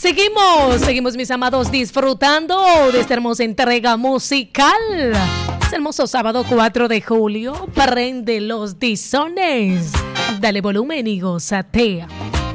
Seguimos mis amados disfrutando de esta hermosa entrega musical. Es hermoso sábado 4 de julio. Prende los tizones. Dale volumen y gózate.